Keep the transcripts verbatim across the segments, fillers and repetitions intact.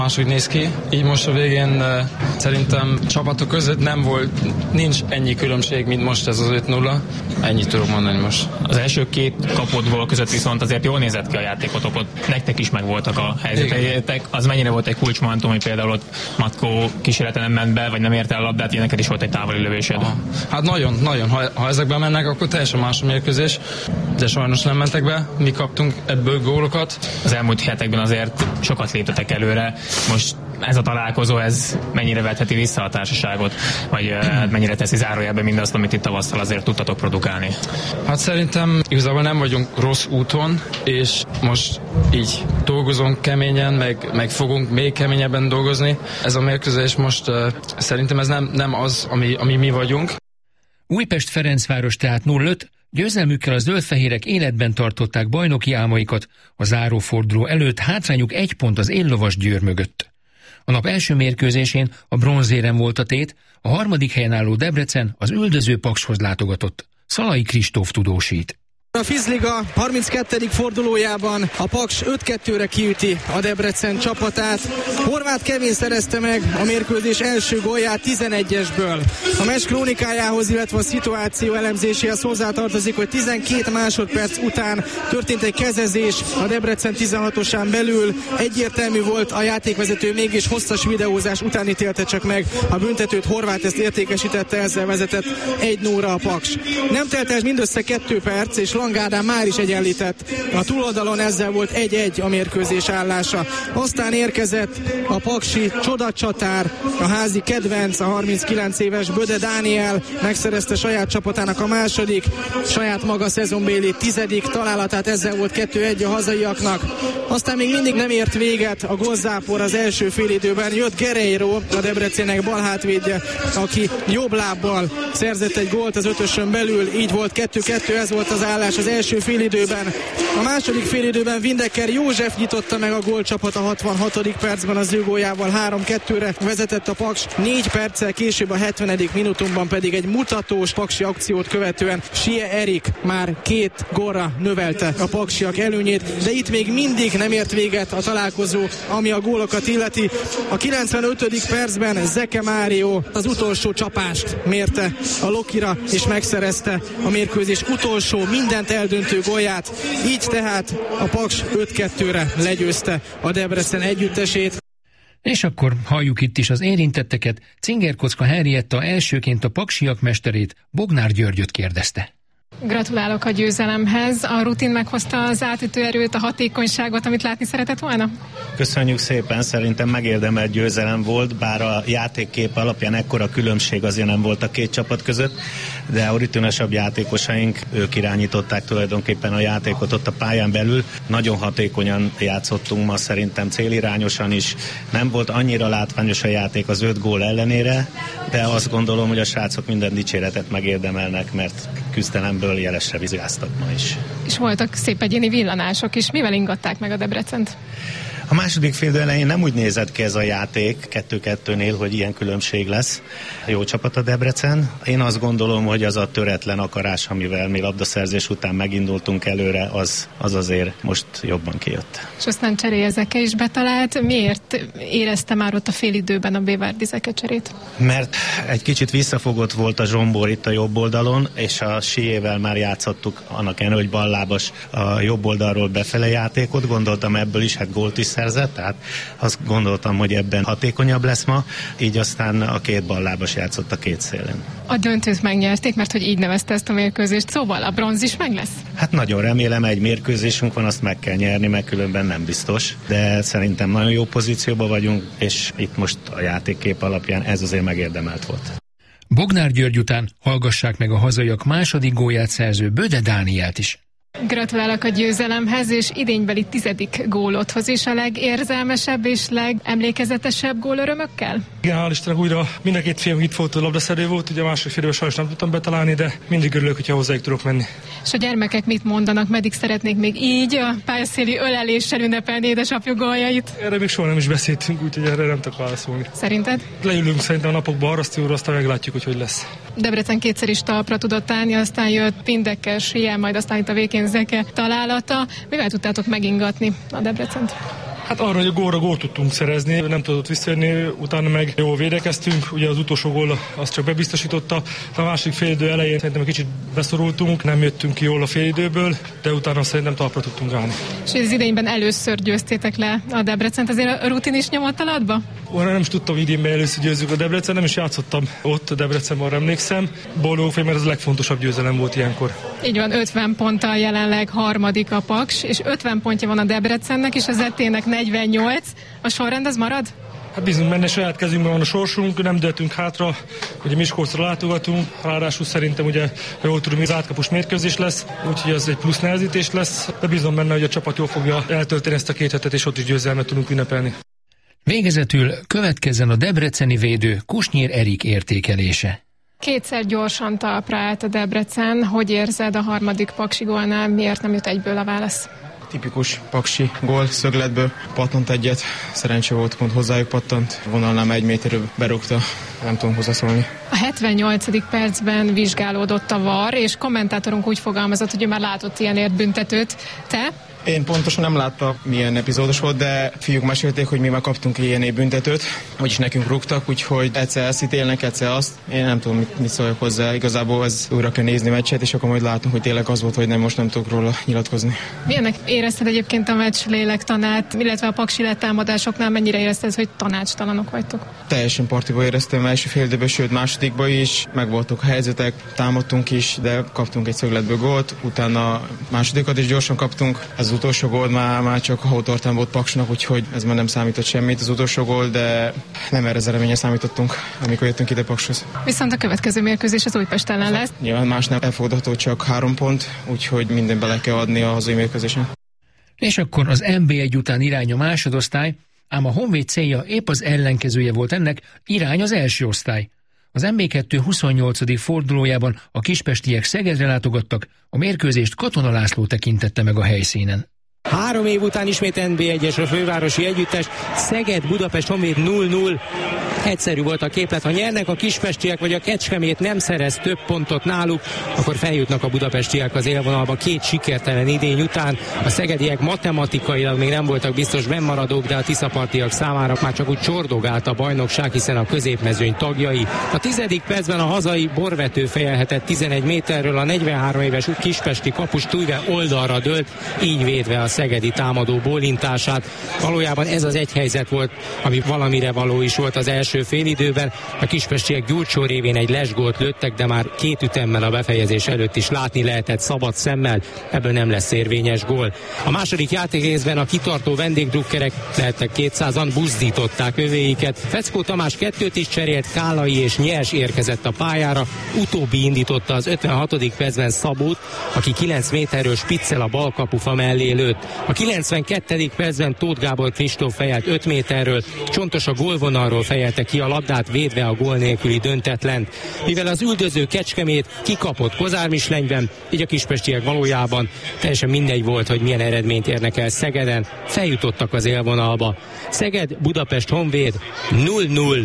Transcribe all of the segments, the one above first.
Máshogy néz ki, így most a végén uh, szerintem csapatok között nem volt, nincs ennyi különbség, mint most ez az öt nulla. Ennyit tudok mondani most. Az első két kapott gól között viszont azért jól nézett ki a játékotok, ott nektek is megvoltak a helyzetek. Az mennyire volt egy kulcsmomentum, hogy például ott Matkó kísérleten nem ment be, vagy nem ért el a labdát, neked is volt egy távoli lövésed? Aha. Hát nagyon, nagyon. Ha, ha ezekben mennek, akkor teljesen más a mérkőzés, de sajnos nem mentek be. Mi kaptunk ebből gólokat. Az elmúlt hetekben azért sokat léptetek előre. Most ez a találkozó, ez mennyire vetheti vissza a társaságot, vagy mennyire teszi zárójelbe mindazt, amit itt tavasszal azért tudtatok produkálni? Hát szerintem igazából nem vagyunk rossz úton, és most így dolgozunk keményen, meg, meg fogunk még keményebben dolgozni. Ez a mérkőzés most uh, szerintem ez nem, nem az, ami, ami mi vagyunk. Újpest-Ferencváros tehát nulla öt, győzelmükkel a zöldfehérek életben tartották bajnoki álmaikat, a záróforduló előtt hátrányuk egy pont az éllovas Győr mögött. A nap első mérkőzésén a bronzérem volt a tét, a harmadik helyen álló Debrecen az üldöző Pakshoz látogatott. Szalai Kristóf tudósít. A Fizliga harminckettedik fordulójában a Paks öt kettőre kiüti a Debrecen csapatát. Horváth Kevin szerezte meg a mérkőzés első gólját tizenegyesből. A meccs krónikájához, illetve a szituáció elemzéséhez hozzátartozik, hogy tizenkét másodperc után történt egy kezezés a Debrecen tizenhatosán belül. Egyértelmű volt, a játékvezető mégis hosszas videózás után ítélte csak meg a büntetőt. Horváth ezt értékesítette, ezzel vezetett egy nulla a Paks. Nem telt el mindössze kettő perc, és Lang Ádám már is egyenlített. A túloldalon ezzel volt egy egy a mérkőzés állása. Aztán érkezett a paksi csodacsatár, a házi kedvenc, a harminckilenc éves Böde Dániel megszerezte saját csapatának a második, saját maga szezonbéli tizedik találatát, ezzel volt kettő egy a hazaiaknak. Aztán még mindig nem ért véget a gólzápor az első félidőben. Jött Guerreiro, a Debrecennek balhátvédje, aki jobb lábbal szerzett egy gólt az ötösön belül, így volt kettő kettő, ez volt az állás az első félidőben. A második félidőben Windecker József nyitotta meg a gólcsapat a hatvanhatodik percben, az ő góljával három kettőre vezetett a Paks. Négy perccel később a hetvenedik minutumban pedig egy mutatós paksi akciót követően Sie Erik már két gólra növelte a paksiak előnyét, de itt még mindig nem ért véget a találkozó, ami a gólokat illeti. A kilencvenötödik percben Zeke Mário az utolsó csapást mérte a Lokira, és megszerezte a mérkőzés utolsó, mindent eldöntő gólját. Így tehát a Paks öt kettőre legyőzte a Debrecen együttesét. És akkor halljuk itt is az érintetteket. Cingerkocka Henrietta elsőként a paksiak mesterét, Bognár Györgyöt kérdezte. Gratulálok a győzelemhez. A rutin meghozta az átütő erőt, a hatékonyságot, amit látni szeretett volna? Köszönjük szépen, szerintem megérdemelt győzelem volt, bár a játékkép alapján ekkora különbség azért nem volt a két csapat között, de a rutinosabb játékosaink, ők irányították tulajdonképpen a játékot ott a pályán belül. Nagyon hatékonyan játszottunk ma, szerintem célirányosan is. Nem volt annyira látványos a játék az öt gól ellenére, de azt gondolom, hogy a srácok minden dicséretet megérdemelnek, mert küzdelemből jelesre vizsgáztak ma is. És voltak szép egyéni villanások is. Mivel ingatták meg a Debrecent? A második fél elején nem úgy nézett ki ez a játék kettő kettőnél, hogy ilyen különbség lesz. Jó csapat a Debrecen. Én azt gondolom, hogy az a töretlen akarás, amivel mi labdaszerzés után megindultunk előre, az, az azért most jobban kijött. És aztán Cseréje Zeke is betalált. Miért érezte már ott a félidőben a Bévárdi Zeke cserét? Mert egy kicsit visszafogott volt a Zsombor itt a jobb oldalon, és a Siével már játszottuk, annak ellenére, hogy ballábas a jobb oldalról befele játékot. Gondoltam ebből is, hát gólt is szerzett, tehát azt gondoltam, hogy ebben hatékonyabb lesz ma, így aztán a két ballábas játszott a két szélen. A döntőt megnyerték, mert hogy így nevezte ezt a mérkőzést, szóval a bronz is meg lesz? Hát nagyon remélem, egy mérkőzésünk van, azt meg kell nyerni, meg különben nem biztos, de szerintem nagyon jó pozícióban vagyunk, és itt most a játékkép alapján ez azért megérdemelt volt. Bognár György után hallgassák meg a hazaiak második gólját szerző Böde Dánielt is. Gratulálok a győzelemhez, és idénybeli tizedik gólodhoz is, a legérzelmesebb és legemlékezetesebb gólörömökkel? Igen, hál' Istennek újra mind a két fiam itt volt, a labdaszerű volt, ugye a második félidőben sajnos nem tudtam betalálni, de mindig örülök, hogyha hozzájuk tudok menni. És a gyermekek mit mondanak, meddig szeretnék még így a pályaszéli öleléssel ünnepelni édesapjuk góljait? Erre még soha nem is beszéltünk, úgyhogy erre nem tudok válaszolni. Szerinted? Leülünk szerintem a napokban arrasztóra, aztán meglátjuk, hogy hogy lesz. Debrecen kétszer is talpra tudott állni, aztán jött Windecker, Sie, majd aztán itt a végén Zeke találata. Mivel tudtátok megingatni a Debrecent? Hát arra, hogy a gólra gólt tudtunk szerezni, nem tudott visszajönni, utána meg jól védekeztünk, ugye az utolsó gól azt csak bebiztosította. A másik félidő elején szerintem egy kicsit beszorultunk, nem jöttünk ki jól a félidőből, de utána szerintem talpra tudtunk állni. És az idényben először győztétek le a Debrecent, azért a rutin is nyomott alatba? Arra nem is tudtam, hogy idénben először győzzük a Debrecen, nem is játszottam ott a Debrecenben, arra emlékszem. Boldogok, mert ez a legfontosabb győzelem volt ilyenkor. Így van, ötven ponttal jelenleg harmadik a Paks, és ötven pontja van a Debrecennek, és az Etének negyvennyolc. A sorrend az marad? Hát bízunk benne, saját kezünkben van a sorsunk, nem dőltünk hátra, ugye Miskolcra látogatunk, ráadásul szerintem ugye, ha jól tudom, az átkapus mérkőzés lesz, úgyhogy ez egy plusz nehezítés lesz, de bízom benne, hogy a csapat jól fogja eltölteni ezt a két hetet, és ott is győzelmet tudunk ünnepelni. Végezetül következzen a debreceni védő Kusnyér Erik értékelése. Kétszer gyorsan talpra állt a Debrecen. Hogy érzed a harmadik paksi gólnál? Miért nem jött egyből a válasz? Tipikus paksi gól, szögletből pattant egyet, szerencsé volt, pont hozzájuk pattant, vonalnál egy méterről berúgta, nem tudom hozzászólni. A hetvennyolcadik percben vizsgálódott a var, és kommentátorunk úgy fogalmazott, hogy ő már látott ilyenért büntetőt. Te? Én pontosan nem láttam, milyen epizódos volt, de fiúk mesélték, hogy mi már kaptunk ilyen büntetőt, vagyis nekünk rúgtak, úgyhogy egyszer ezt ítélnek, egyszer azt. Én nem tudom, mit, mit szóljak hozzá. Igazából ez újra kell nézni meccset, és akkor majd látom, hogy tényleg az volt, hogy nem, most nem tudok róla nyilatkozni. Milyennek érezted egyébként a meccs lélektanát, illetve a paksi letámadásoknál mennyire érezted, hogy tanácstalanok vagytok? Teljesen partiba éreztem első fél időben, sőt másodikban is, megvoltak a helyzetek, támadtunk is, de kaptunk egy szögletből gólt, utána másodikat is gyorsan kaptunk. Ez az utolsó gól már, már csak hótortán volt Paksnak, úgyhogy ez már nem számított semmit az utolsó gól, de nem erre az eredményre számítottunk, amikor jöttünk ide Pakshoz. Viszont a következő mérkőzés az Újpest ellen lesz. Nyilván más nem elfogadható, csak három pont, úgyhogy minden bele kell adni a hazai mérkőzésen. És akkor az en bé egy után irány a másodosztály, ám a Honvéd célja épp az ellenkezője volt ennek, irány az első osztály. Az em bé kettő huszonnyolcadik fordulójában a kispestiek Szegedre látogattak, a mérkőzést Katona László tekintette meg a helyszínen. Három év után ismét en bé egyes a fővárosi együttes, Szeged Budapest Honvéd nulla nulla. Egyszerű volt a képlet, ha nyernek a kispestiek vagy a Kecskemét nem szerez több pontot náluk, akkor feljutnak a budapestiek az élvonalba két sikertelen idény után. A szegediek matematikailag még nem voltak biztos bennmaradók, de a tiszapartiak számára már csak úgy csordogált a bajnokság, hiszen a középmezőny tagjai. A tizedik percben a hazai borvető fejelhetett tizenegy méterről, a negyvenhárom éves kispesti kapus Tújve oldalra dőlt, így védve a szegedi támadó bólintását. Valójában ez az egy helyzet volt, ami valamire való is volt az első félidőben. A kispestiek Gyurcsó révén egy lesgólt lőttek, de már két ütemmel a befejezés előtt is látni lehetett szabad szemmel, ebből nem lesz érvényes gól. A második játékrészben a kitartó vendégdrukkerek, lehettek kétszázan, buzdították övéiket. Feckó Tamás kettőt is cserélt, Kálai és Nyers érkezett a pályára, utóbbi indította az ötvenhatodik percben Szabót, aki kilenc méterről spiccel a bal kapufa mellé lőtt. A kilencvenkettedik percben Tóth Gábor Kristóf fejelt öt méterről, Csontos a gólvonalról fejelte ki a labdát, védve a gól nélküli döntetlent. Mivel az üldöző Kecskemét kikapott Kozár Mislenyben, így a kispestiek valójában teljesen mindegy volt, hogy milyen eredményt érnek el Szegeden, feljutottak az élvonalba. Szeged, Budapest Honvéd nulla nulla.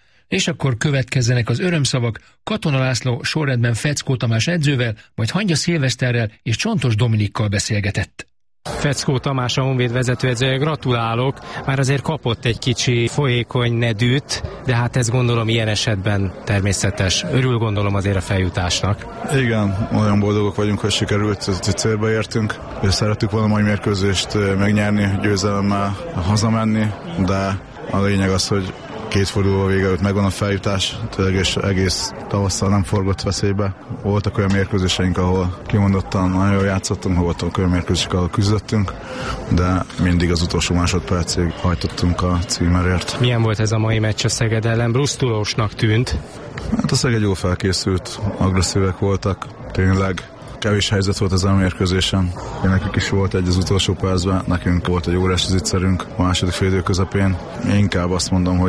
És akkor következzenek az örömszavak. Katona László sorrendben Feckó Tamás edzővel, majd Hangya Szilveszterrel és Csontos Dominikkal beszélgetett. Feckó Tamás, a Honvéd vezetőedzője, gratulálok, már azért kapott egy kicsi folyékony nedűt, de hát ez gondolom ilyen esetben természetes. Örül gondolom azért a feljutásnak. Igen, olyan boldogok vagyunk, hogy sikerült, hogy célba értünk, és szerettük volna mai mérkőzést megnyerni, győzelemmel hazamenni, de a lényeg az, hogy két forduló vége előtt megvan a feljutás, és egész tavasszal nem forgott veszélybe. Voltak olyan mérkőzéseink, ahol kimondottan nagyon jól játszottunk, voltak olyan mérkőzések, ahol küzdöttünk, de mindig az utolsó másodpercig hajtottunk a címerért. Milyen volt ez a mai meccs a Szeged ellen? Brusztulósnak tűnt. Hát a Szeged jól felkészült, agresszívek voltak, tényleg. Kevés helyzet volt ezen a mérkőzésen. Nekik is volt egy az utolsó percben, nekünk volt egy órás zicserünk a második fél idő közepén. Én inkább azt mondom, hogy a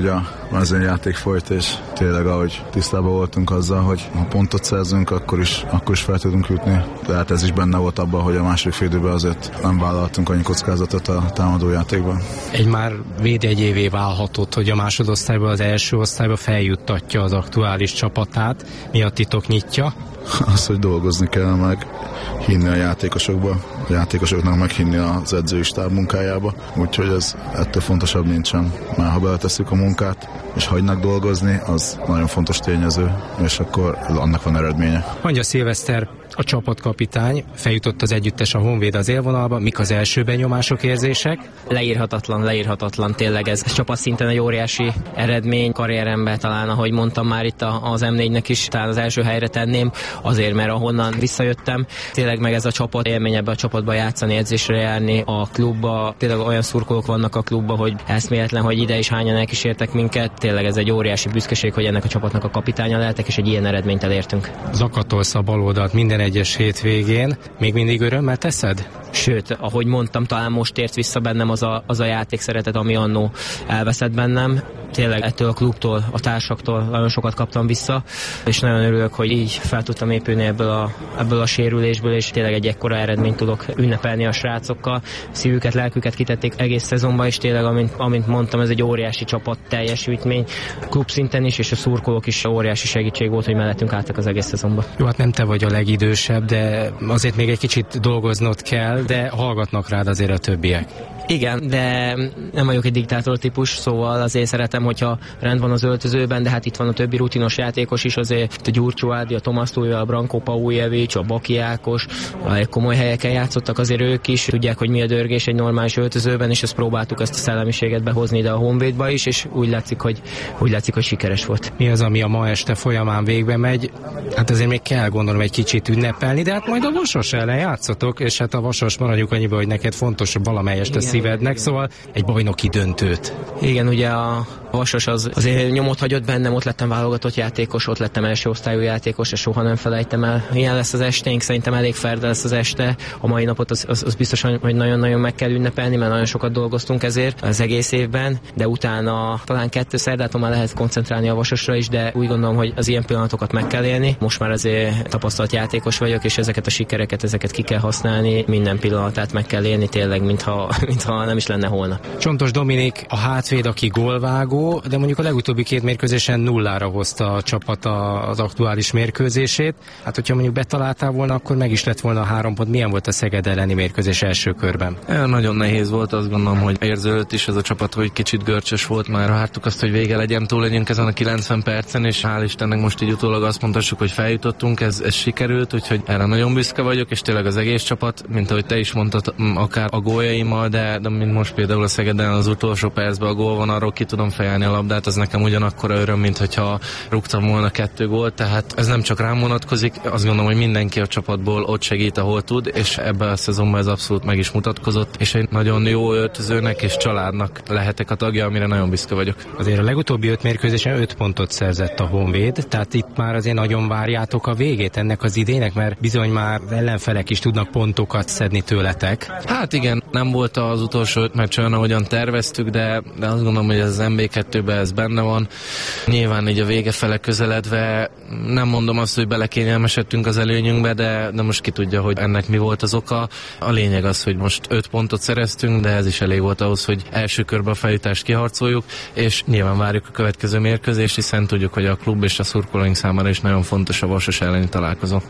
mezőnyjáték folyt, és tényleg ahogy tisztában voltunk azzal, hogy ha pontot szerzünk, akkor is, akkor is fel tudunk jutni. Tehát ez is benne volt abban, hogy a második fél időben azért nem vállaltunk annyi kockázatot a támadójátékban. Egy már védjegyévé válhatott, hogy a másodosztályban az első osztályba feljuttatja az aktuális csapatát. Mi a titok nyitja? Az, hogy dolgozni kell, meg hinni a játékosokba, a játékosoknak meghinni az edzői stáb munkájába, úgyhogy ez ettől fontosabb nincsen. Már ha beletesszük a munkát, és hagynak dolgozni, az nagyon fontos tényező, és akkor annak van eredménye. Hangya Szilveszter, a csapatkapitány, feljutott az együttes a Honvéd az élvonalba, mik az első benyomások, érzések? Leírhatatlan, leírhatatlan tényleg ez. Ez csapatszinten egy óriási eredmény karrieremben, talán ahogy mondtam már itt az em négynek is, talán az első helyre tenném, azért mert ahonnan visszajöttem, tényleg meg ez a csapat élmény, ebbe a csapatba játszani, edzésre járni, a klubba, tényleg olyan szurkolók vannak a klubba, hogy eszméletlen, hogy ide is hányan elkísértek minket, tényleg ez egy óriási büszkeség, hogy ennek a csapatnak a kapitánya lehetek, és egy ilyen eredményt elértünk. Zakatolsz a baloldalt minden egyes hétvégén, még mindig örömmel teszed? Sőt, ahogy mondtam, talán most ért vissza bennem az a, az a játékszeretet, ami annó elveszett bennem. Tényleg ettől a klubtól, a társaktól nagyon sokat kaptam vissza, és nagyon örülök, hogy így fel tudtam épülni ebből a, ebből a sérülésből, és tényleg egy ekkora eredményt tudok ünnepelni a srácokkal. Szívüket, lelküket kitették egész szezonban, és tényleg, amint, amint mondtam, ez egy óriási csapat teljesítmény. Klub szinten is, és a szurkolók is óriási segítség volt, hogy mellettünk álltak az egész szezonban. Jó, hát nem te vagy a legidősebb, de azért még egy kicsit dolgoznod kell, de hallgatnak rád azért a többiek. Igen, de nem vagyok egy diktátor típus, szóval azért szeretem, hogyha rend van az öltözőben, de hát itt van a többi rutinos játékos is, azért a Gyurcsó Ádi, a Tomasz Túlja, a Branko Paujevics, a Baki Ákos, komoly helyeken játszottak, azért ők is tudják, hogy mi a dörgés egy normális öltözőben, és ezt próbáltuk ezt a szellemiséget behozni ide a Honvédba is, és úgy látszik, hogy, úgy látszik, hogy sikeres volt. Mi az, ami a ma este folyamán végbe megy? Hát azért még kell gondolom egy kicsit ünnepelni, de hát majd a Vasas ellen játszotok, és hát a Vasas maradjuk annyiba, hogy neked fontos valamely este szívednek, szóval egy bajnoki döntőt. Igen, ugye a Vasas az azért nyomot hagyott bennem, ott lettem válogatott játékos, ott lettem első osztályú játékos, és soha nem felejtem el. Ilyen lesz az esténk, szerintem elég ferde lesz az este. A mai napot az, az, az biztos, hogy nagyon-nagyon meg kell ünnepelni, mert nagyon sokat dolgoztunk ezért az egész évben, de utána talán kettő szerdától már lehet koncentrálni a Vasasra is, de úgy gondolom, hogy az ilyen pillanatokat meg kell élni. Most már azért tapasztalt játékos vagyok, és ezeket a sikereket, ezeket ki kell használni, minden pillanatát meg kell élni tényleg, mintha, mintha nem is lenne holnap. Csontos Dominik a hátvéd, aki gólvágó, de mondjuk a legutóbbi két mérkőzésen nullára hozta a csapat az aktuális mérkőzését. Hát, hogyha mondjuk betaláltál volna, akkor meg is lett volna a három pont. Milyen volt a Szeged elleni mérkőzés első körben? Ja, nagyon nehéz volt, azt gondolom, hogy érződött is ez a csapat, hogy kicsit görcsös volt, már vártuk azt, hogy vége legyen, túl legyünk ezen a kilencven percen, és hál' Istennek most így utólag azt mondhassuk, hogy feljutottunk, ez, ez sikerült, úgyhogy erre nagyon büszke vagyok, és tényleg az egész csapat, mint ahogy te is mondtad, akár a góljaimmal, de, de mint most például a Szegeden az utolsó percben a gól van, arról ki tudom fejelni a labdát, az nekem ugyanakkora öröm, mint hogyha rúgtam volna kettő gólt, tehát ez nem csak rám vonatkozik, azt gondolom, hogy mindenki a csapatból ott segít, ahol tud, és ebben a szezonban ez abszolút meg is mutatkozott, és egy nagyon jó öltözőnek és családnak lehetek a tagja, amire nagyon büszke vagyok. Azért a legutóbbi öt mérkőzésen öt pontot szerzett a Honvéd, tehát itt már azért nagyon várjátok a végét ennek az idének, mert bizony már ellenfelek is tudnak pontokat szedni tőletek. Hát igen, nem volt az utolsó öt meccs olyan, ahogyan terveztük, de, de azt gondolom, hogy az en bé kettőben ez benne van. Nyilván így a vége fele közeledve nem mondom azt, hogy belekényelmesedtünk az előnyünkbe, de, de most ki tudja, hogy ennek mi volt az oka. A lényeg az, hogy most öt pontot szereztünk, de ez is elég volt ahhoz, hogy első körben a feljutást kiharcoljuk, és nyilván várjuk a következő mérkőzést, hiszen tudjuk, hogy a klub és a szurkolóink számára is nagyon fontos a Vasas elleni találkozó.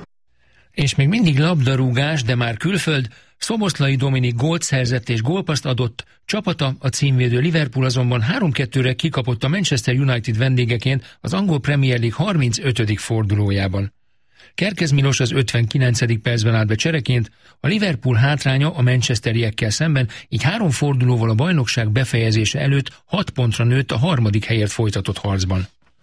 És még mindig labdarúgás, de már külföld. Szoboszlai Dominik gólt szerzett és gólpaszt adott, csapata, a címvédő Liverpool azonban három kettőre kikapott a Manchester United vendégeként az angol Premier League harmincötödik fordulójában. Kerkez Milos az ötvenkilencedik percben állt be csereként, a Liverpool hátránya a manchesteriekkel szemben, így három fordulóval a bajnokság befejezése előtt hat pontra nőtt a harmadik helyért folytatott harcban.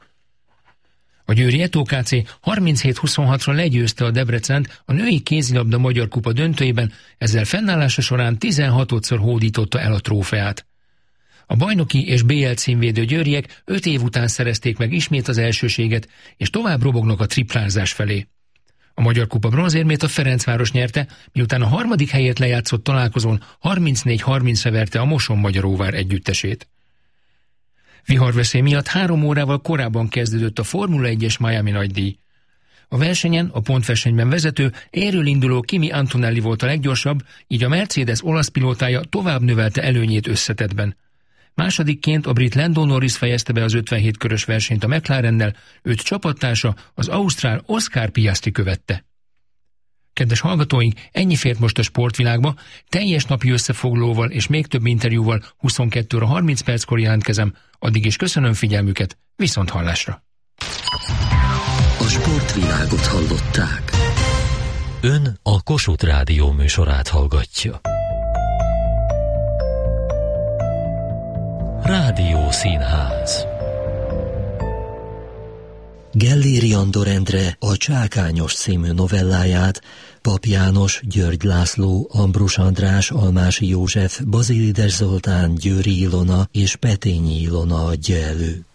A győri é ká cé harminchét huszonhatra legyőzte a Debrecent a női kézilabda Magyar Kupa döntőjében, ezzel fennállása során tizenhatodszor hódította el a trófeát. A bajnoki és bé el címvédő győriek öt év után szerezték meg ismét az elsőséget, és tovább robognak a triplázás felé. A Magyar Kupa bronzérmét a Ferencváros nyerte, miután a harmadik helyért lejátszott találkozón harmincnégy harmincra verte a Moson-Magyaróvár együttesét. Viharveszély miatt három órával korábban kezdődött a Formula egyes Miami nagydíj. A versenyen a pontversenyben vezető, érről induló Kimi Antonelli volt a leggyorsabb, így a Mercedes olasz pilótája tovább növelte előnyét összetettben. Másodikként a brit Lando Norris fejezte be az ötvenhét körös versenyt a McLarennel, őt csapattársa, az ausztrál Oscar Piastri követte. Kedves hallgatóink, ennyi fért most a sportvilágba, teljes napi összefoglalóval és még több interjúval huszonkettő óra harminc perckor jelentkezem, addig is köszönöm figyelmüket, viszont hallásra! A sportvilágot hallották. Ön a Kossuth Rádió műsorát hallgatja. Rádió Színház. Gelléri Andor Endre a Csákányos című novelláját Pap János, György László, Ambrus András, Almási József, Bazilides Zoltán, Győri Ilona és Petényi Ilona adja elő.